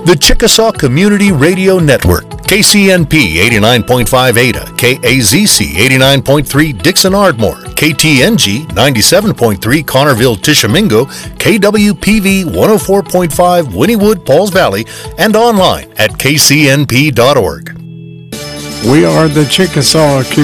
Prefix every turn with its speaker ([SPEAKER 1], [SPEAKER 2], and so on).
[SPEAKER 1] The Chickasaw Community Radio Network, KCNP 89.5 Ada, KAZC 89.3 Dixon Ardmore, KTNG 97.3 Connerville Tishomingo, KWPV 104.5 Wynnewood Pauls Valley, and online at kcnp.org.
[SPEAKER 2] We are the Chickasaw